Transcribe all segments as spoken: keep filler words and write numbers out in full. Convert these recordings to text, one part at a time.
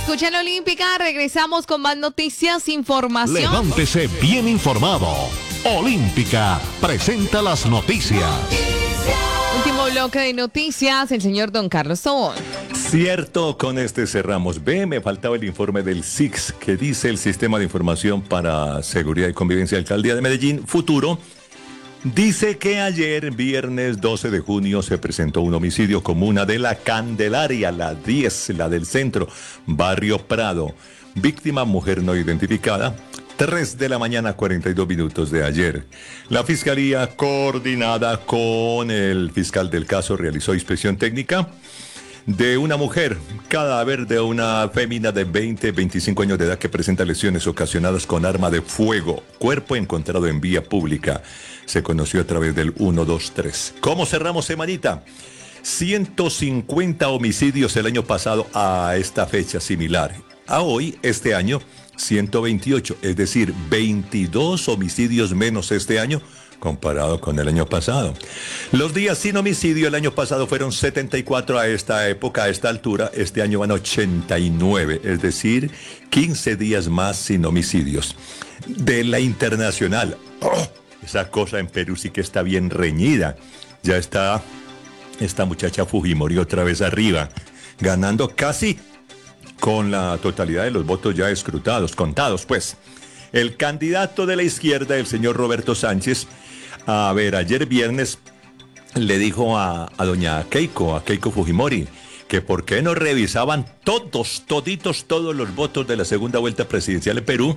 Escuchen la Olímpica, regresamos con más noticias, información. Levántese bien informado. Olímpica presenta las noticias. Último bloque de noticias, el señor Don Carlos Tobón. Cierto, con este cerramos. Ve, me faltaba el informe del S I C, que dice el Sistema de Información para Seguridad y Convivencia de Alcaldía de Medellín, Futuro. Dice que ayer, viernes doce de junio, se presentó un homicidio comuna de La Candelaria, la diez, la del centro, barrio Prado. Víctima, mujer no identificada, tres de la mañana, cuarenta y dos minutos de ayer. La Fiscalía, coordinada con el fiscal del caso, realizó inspección técnica de una mujer, cadáver de una fémina de veinte, veinticinco años de edad que presenta lesiones ocasionadas con arma de fuego. Cuerpo encontrado en vía pública. Se conoció a través del uno dos tres. ¿Cómo cerramos semanita? ciento cincuenta homicidios el año pasado a esta fecha similar. A hoy, este año, ciento veintiocho, es decir, veintidós homicidios menos este año comparado con el año pasado. Los días sin homicidio el año pasado fueron setenta y cuatro a esta época, a esta altura. Este año van ochenta y nueve, es decir, quince días más sin homicidios. De la internacional, ¡oh!, esa cosa en Perú sí que está bien reñida. Ya está esta muchacha Fujimori otra vez arriba, ganando casi con la totalidad de los votos ya escrutados, contados pues. El candidato de la izquierda, el señor Roberto Sánchez, a ver, ayer viernes le dijo a, a doña Keiko, a Keiko Fujimori, que por qué no revisaban todos, toditos, todos los votos de la segunda vuelta presidencial en Perú,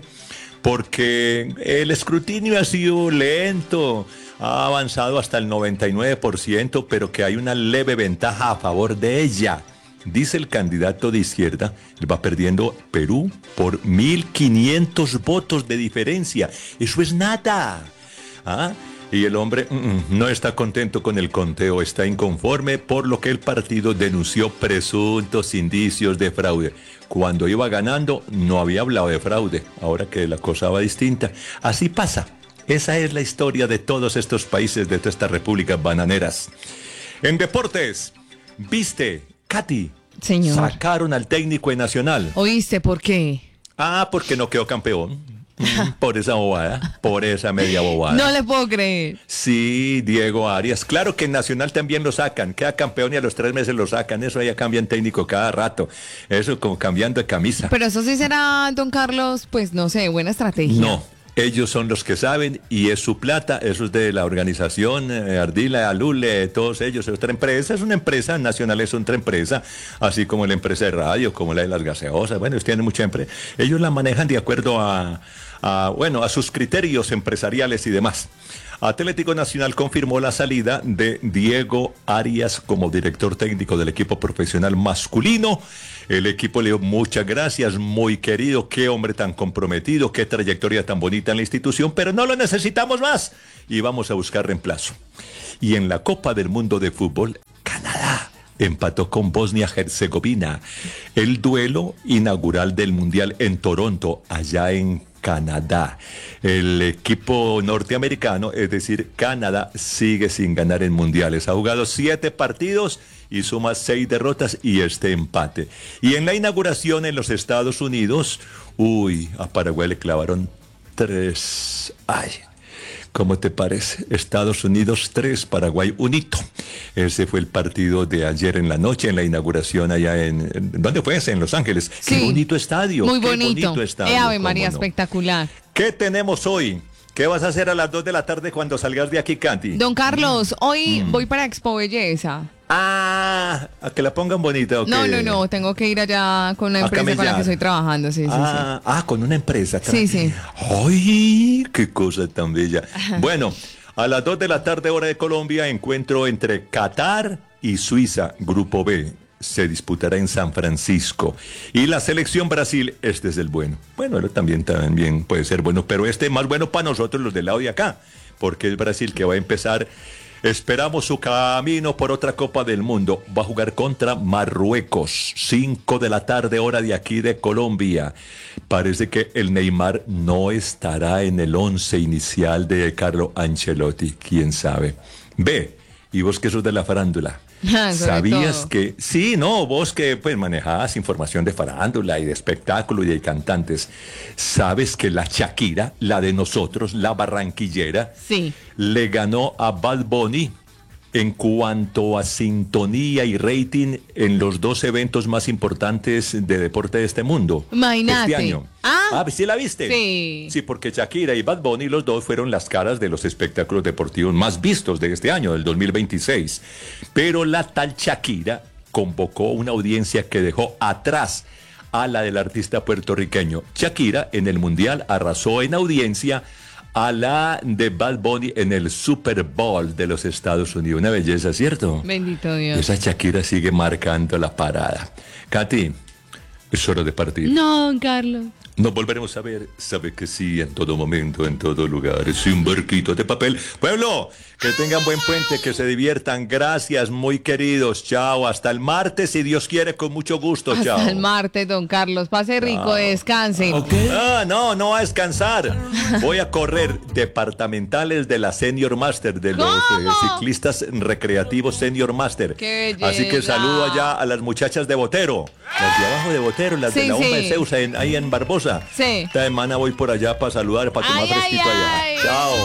porque el escrutinio ha sido lento, ha avanzado hasta el noventa y nueve por ciento, pero que hay una leve ventaja a favor de ella. Dice el candidato de izquierda, va perdiendo Perú por mil quinientos votos de diferencia. Eso es nada. ¿Ah? Y el hombre mm, no está contento con el conteo, está inconforme, por lo que el partido denunció presuntos indicios de fraude. Cuando iba ganando no había hablado de fraude, ahora que la cosa va distinta. Así pasa. Esa es la historia de todos estos países, de todas estas repúblicas bananeras. En deportes, ¿viste, Katy? Señor. Sacaron al técnico de Nacional. ¿Oíste por qué? Ah, porque no quedó campeón. Por esa bobada, por esa media bobada. No le puedo creer. Sí, Diego Arias. Claro que en Nacional también lo sacan. Queda campeón y a los tres meses lo sacan. Eso ya cambian técnico cada rato. Eso como cambiando de camisa. Pero eso sí será, don Carlos, pues no sé, buena estrategia. No. Ellos son los que saben y es su plata, eso es de la organización, eh, Ardila, Alule, todos ellos, es otra empresa, es una empresa, Nacional es otra empresa, así como la empresa de radio, como la de las gaseosas, bueno, ellos tienen mucha empresa, ellos la manejan de acuerdo a, a, bueno, a sus criterios empresariales y demás. Atlético Nacional confirmó la salida de Diego Arias como director técnico del equipo profesional masculino. El equipo le dio muchas gracias, muy querido, qué hombre tan comprometido, qué trayectoria tan bonita en la institución, pero no lo necesitamos más y vamos a buscar reemplazo. Y en la Copa del Mundo de Fútbol, Canadá empató con Bosnia-Herzegovina, el duelo inaugural del Mundial en Toronto, allá en Canadá. El equipo norteamericano, es decir, Canadá, sigue sin ganar en mundiales. Ha jugado siete partidos y suma seis derrotas y este empate. Y en la inauguración en los Estados Unidos, uy, a Paraguay le clavaron tres. Ay, ¿cómo te parece? Estados Unidos tres, Paraguay un hito. Ese fue el partido de ayer en la noche, en la inauguración allá en... en ¿dónde fue ese? En Los Ángeles. Sí. Qué bonito estadio. Muy qué bonito. bonito estadio. Eh, Ave María, no. espectacular. ¿Qué tenemos hoy? ¿Qué vas a hacer a las dos de la tarde cuando salgas de aquí, Katy? Don Carlos, hoy Mm. voy para Expo Belleza. Ah, a que la pongan bonita, ¿o qué? No, no, no, tengo que ir allá con una A empresa con la camellar. que estoy trabajando, sí, sí, ah, sí. ah, con una empresa. Sí, sí. ¡Ay, qué cosa tan bella! Bueno, a las dos de la tarde, hora de Colombia, encuentro entre Qatar y Suiza, Grupo B. Se disputará en San Francisco. Y la selección Brasil, este es el bueno. Bueno, él también, también puede ser bueno, pero este es más bueno para nosotros, los del lado de acá, porque es Brasil que va a empezar. Esperamos su camino por otra Copa del Mundo. Va a jugar contra Marruecos, cinco de la tarde, hora de aquí de Colombia. Parece que el Neymar no estará en el once inicial de Carlo Ancelotti, quién sabe. Ve, y vos que sos de la farándula, Ah, sobre ¿Sabías todo. que, sí, no, vos que pues manejabas información de farándula y de espectáculo y de cantantes, sabes que la Shakira, la de nosotros, la barranquillera, Sí. le ganó a Bad Bunny en cuanto a sintonía y rating en los dos eventos más importantes de deporte de este mundo. Imagínate. Este año. Ah. ¿sí la viste? Sí. Sí, porque Shakira y Bad Bunny, los dos fueron las caras de los espectáculos deportivos más vistos de este año, del dos mil veintiséis. Pero la tal Shakira convocó una audiencia que dejó atrás a la del artista puertorriqueño. Shakira en el Mundial arrasó en audiencia a la de Bad Bunny en el Super Bowl de los Estados Unidos. Una belleza, ¿cierto? Bendito Dios. Esa Shakira sigue marcando la parada. Katy, es hora de partir. No, don Carlos. Nos volveremos a ver, sabe que sí, en todo momento, en todo lugar. Es un barquito de papel. Pueblo, que tengan buen puente, que se diviertan. Gracias, muy queridos. Chao, hasta el martes, si Dios quiere, con mucho gusto. Chao. Hasta el martes, don Carlos. Pase rico, descanse. Ah, no, no a descansar. Voy a correr departamentales de la Senior Master, de los eh, ciclistas recreativos Senior Master. ¡Qué Así que belleza! saludo allá a las muchachas de Botero, las de abajo de Botero, las de Sí, la bomba sí. de Ceusa, en- ahí en Barbosa. Sí. Esta semana voy por allá para saludar, para tomar Ay, ay, fresquito allá. ay. Chao.